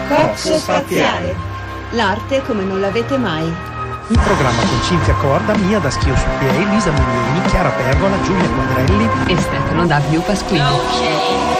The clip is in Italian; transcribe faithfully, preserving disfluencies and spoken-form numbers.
Cozzo Spaziale. L'arte come non l'avete mai. Un programma con Cinzia Corda, Mia da Schio su Piei, Lisa Mignini, Chiara Pergola, Giulia Quadrelli e Stefano W. Pasquini.